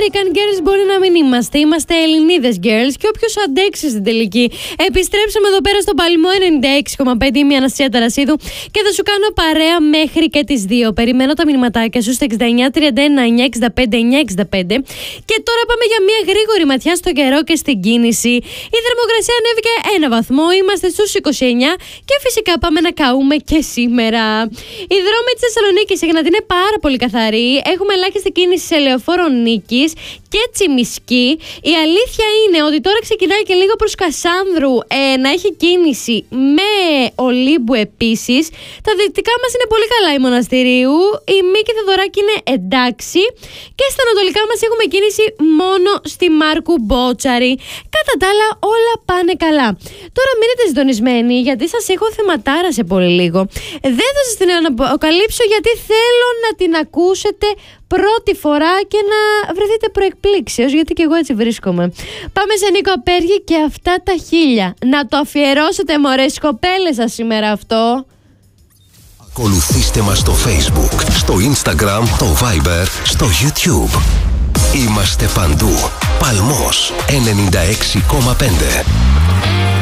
American Girls μπορεί να μην είμαστε. Είμαστε Ελληνίδες Girls και όποιος αντέξει στην τελική. Επιστρέψαμε εδώ πέρα στο Παλμό 96,5. Είμαι η Αναστασία Ταρασίδου και θα σου κάνω παρέα μέχρι και τις 2. Περιμένω τα μηνυματάκια σου στα 6931 965 965. Και τώρα πάμε για μια γρήγορη ματιά στο καιρό και στην κίνηση. Η θερμοκρασία ανέβηκε 1 βαθμό. Είμαστε στους 29 και φυσικά πάμε να καούμε και σήμερα. Οι δρόμοι της Θεσσαλονίκης έγιναν είναι πάρα πολύ καθαροί. Έχουμε ελάχιστη κίνηση σε Λεωφόρο Νίκης και Τσιμισκή. Η αλήθεια είναι ότι τώρα ξεκινάει και λίγο προς Κασάνδρου να έχει κίνηση με Ολύμπου επίσης. Τα δυτικά μας είναι πολύ καλά, η Μοναστηρίου. Η Μίκη Θεοδωράκη είναι εντάξει. Και στα ανατολικά μας έχουμε κίνηση μόνο στη Μάρκου Μπότσαρη. Κατά τα άλλα όλα πάνε καλά. Τώρα μείνετε συντονισμένοι γιατί σας έχω θεματάρα σε πολύ λίγο. Δεν θα σας την αναποκαλύψω γιατί θέλω να την ακούσετε πρώτη φορά και να βρεθείτε προεκπλήξεως, γιατί και εγώ έτσι βρίσκομαι. Πάμε σε Νίκο Απέργη και αυτά τα 1000. Να το αφιερώσετε μωρές κοπέλες σας σήμερα αυτό. Ακολουθήστε μας στο Facebook, στο Instagram, το Viber, στο YouTube. Είμαστε παντού. Παλμός 96,5.